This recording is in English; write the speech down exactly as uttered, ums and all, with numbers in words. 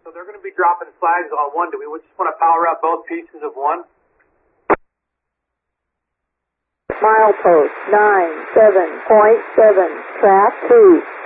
so they're going to be dropping flags on one. Do we just want to power up both pieces of one? Milepost nine seven point seven, track two.